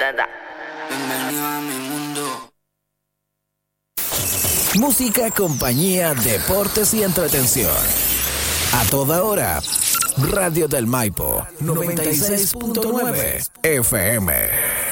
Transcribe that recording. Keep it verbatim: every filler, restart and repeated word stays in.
da, da. Bienvenido a mi mundo. Música, compañía, deportes y entretención. A toda hora. Radio del Maipo, noventa y seis punto nueve F M.